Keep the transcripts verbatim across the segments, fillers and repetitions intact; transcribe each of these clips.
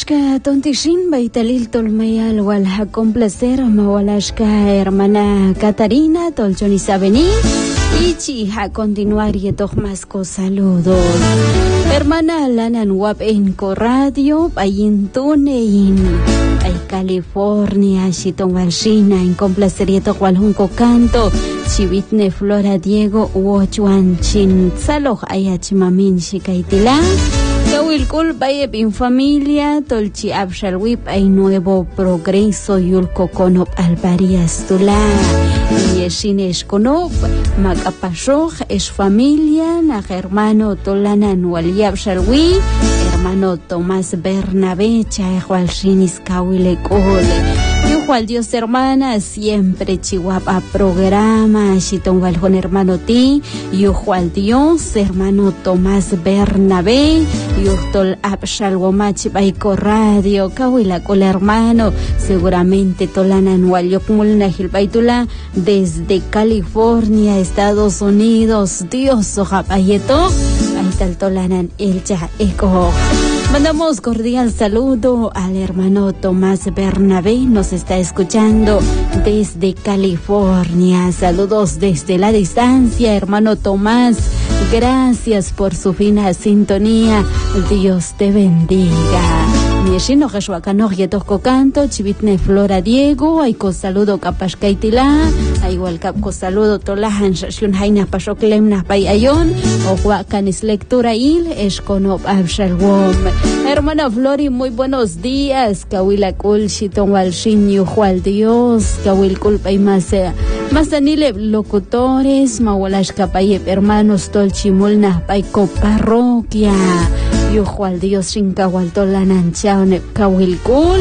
Mawalashka tontishin baitalil tolmayal walha complacer mawalashka hermana Catarina tolchoni sabeni ichi ha continuar yetok más con saludos. Hermana Lana Nuap en Corradio Payintunein ay California Shiton Walshina en complacer yetok walhunko canto Chivitne Flora Diego Uochuan Chin Saloh Ayachimamin Shikaitila Kawilkul Bayeb en familia Tolchi Abshalwip hay nuevo progreso Yulko Konop Alvarías Tula Yeshines Konop Macapashoj es familia na hermano Tolana Nuali Abshalwi hermano Tomás Bernabé Chaehualshinis Kawilekul Yuhual Dios hermana siempre Chihuahua programa Shiton Waljón hermano ti Yuhual Dios hermano Tomás Bernabé Yuhtol Abshalwomach Baiko Radio Kawilakul hermano seguramente Tolana Nualiokmul Nahilbaitula desde California Estados Unidos Dios Ojapayeto Aital Tolanan Elcha Eko. Mandamos cordial saludo al hermano Tomás Bernabé, nos está escuchando desde California. Saludos desde la distancia, hermano Tomás. Gracias por su fina sintonía. Dios te bendiga. Mieshino Jeshuacano Yetosco Canto, Chivitne Flora Diego, Aiko saludo Capashkaitila, igual Capco saludo Tolahan Shashun Haina Pashoklemna Payayon, o Huacanis Lectura Il, Esconop Abshalwom. Hermana Flori, muy buenos días. Kawila Kul Shiton Walshin Yuhual Dios, Kawil Kul Paimase, Masanile locutores, Mawalash Kapayep, hermanos Tolchimulna Paiko Parroquia. Yuhual Dios Shinkawal Tolanan Chaune Kawilkul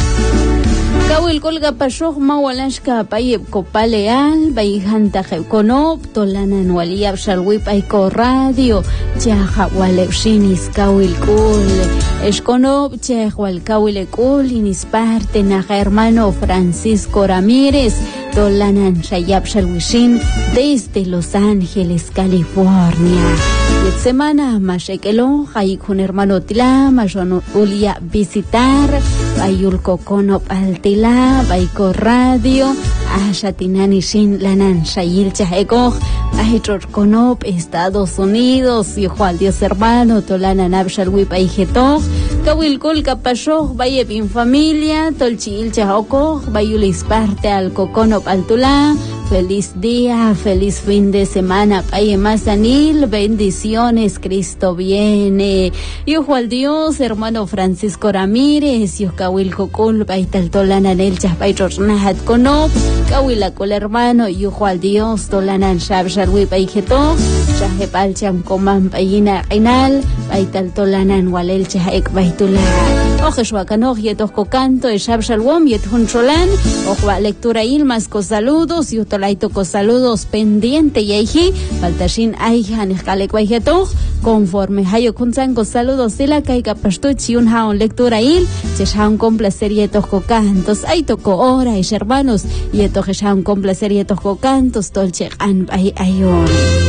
Kawilkul Gapashok Mawalashka Payep Kopaleal Bayhanta Konop Tolanan Waliab Shalwip Aiko Radio Chaja Walevshinis Kawilkul Esconop Chehwal Kawilekul Inis parte na hermano Francisco Ramírez Tolanan Shayab Shalwishin desde Los Ángeles, California. Esta semana Mashekelo, hay con hermano Tila, Majon Ulia visitar, Bayulko Konop Altila, Baiko Radio, Ashatinani Shin Lanan Shayil Chahekoj, Ahichor Konop, Estados Unidos, Yuhual Dios hermano, Tolana Nabshalwip Aijetoj, Kawilkul Kapashoj, Bayeb familia, Tolchil Chahokoj, Bayulis parte al Kokonop Altula. Feliz día, feliz fin de semana, Paye Mazanil, bendiciones, Cristo viene. Yuhu al Dios, hermano Francisco Ramírez, Yuhkawil Kokul, Paital Tolana Nel Chapay Rosnahat Konop, Kawilakul hermano, Yuhu al Dios, Tolanan Shab Sharwi Paijeto, Shahepal Cham Koman Payina Reinal, Paital Tolanan Walel Chahek Baitula. Ojeshuacanoj Yetojko Canto, Shab Shalwom, Yethun Cholan, Ojwa lectura ilmas con saludos, Yutolaito con saludos pendiente y aiji, Baltashin Aihan Jalekwajetoj, conforme Hayo Kunzan con saludos de la Caiga Pastuchi, un haun lectura il, Cheshaun con placer Yetojko Cantos, Aitoko ora y hermanos, Yetojeshaun con placer Yetojko Cantos, Tolche An Ayon.